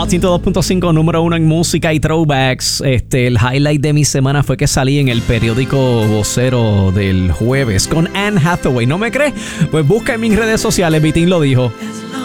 Hot 102.5, número 1 en música y throwbacks. El highlight de mi semana fue que salí en el periódico Vocero del jueves con Anne Hathaway. ¿No me crees? Pues busca en mis redes sociales, Vitín lo dijo.